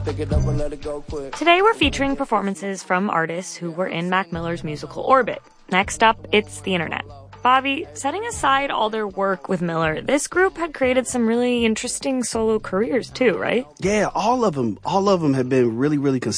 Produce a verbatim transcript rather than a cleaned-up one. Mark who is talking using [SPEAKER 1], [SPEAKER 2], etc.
[SPEAKER 1] Today we're featuring performances from artists who were in Mac Miller's musical orbit. Next up, it's the internet. Bobby, setting aside all their work with Miller, this group had created some really interesting solo careers too, right?
[SPEAKER 2] Yeah, all of them, all of them have been really, really consistent.